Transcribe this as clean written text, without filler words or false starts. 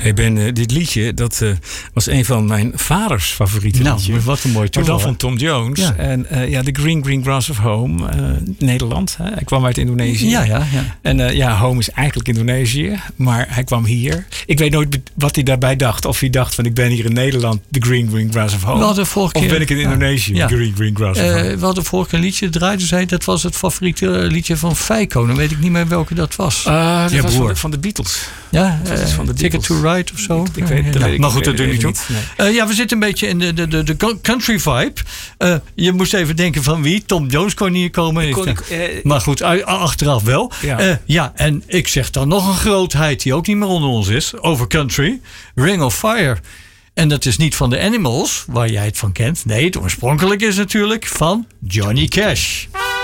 Hey Ben, dit liedje, dat was een van mijn vaders favoriete liedjes. Wat een mooi toer. Maar dan van Tom Jones. Ja. En The Green Green Grass of Home, Nederland. Hij kwam uit Indonesië. Ja. En Home is eigenlijk Indonesië, maar hij kwam hier. Ik weet nooit wat hij daarbij dacht. Of hij dacht van, ik ben hier in Nederland, The Green Green Grass of Home. Of ben ik in Indonesië, The Green Green Grass of Home. We hadden vorige keer een liedje draaien. Dat was het favoriete liedje van Feiko. Dan weet ik niet meer welke dat was. Dat was van de Beatles. Ja, dat is van de Ticket to Ride of zo. Ik weet het. Maar goed, dat doet niet toe. We zitten een beetje in de country vibe. Je moest even denken van wie? Tom Jones kon niet komen. Maar goed, achteraf wel. Ja. En ik zeg dan nog een grootheid die ook niet meer onder ons is. Over country. Ring of Fire. En dat is niet van de Animals, waar jij het van kent. Nee, het oorspronkelijk is natuurlijk van Johnny Cash.